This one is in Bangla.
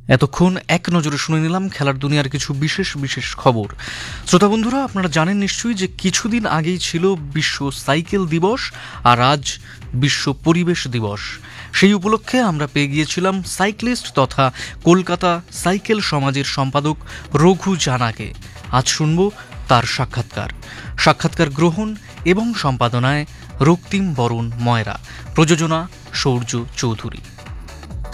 এতক্ষণ এক নজরে শুনে নিলাম খেলার দুনিয়ার কিছু বিশেষ বিশেষ খবর। শ্রোতা বন্ধুরা, আপনারা জানেন নিশ্চয়ই যে কিছুদিন আগেই ছিল বিশ্ব সাইকেল দিবস, আর আজ বিশ্ব পরিবেশ দিবস। সেই উপলক্ষে আমরা পেয়ে গিয়েছিলাম সাইক্লিস্ট তথা কলকাতা সাইকেল সমাজের সম্পাদক রঘু জানাকে। আজ শুনব তার সাক্ষাৎকার গ্রহণ এবং সম্পাদনায় রক্তিম বরণ ময়রা, প্রযোজনা সৌর্য চৌধুরী।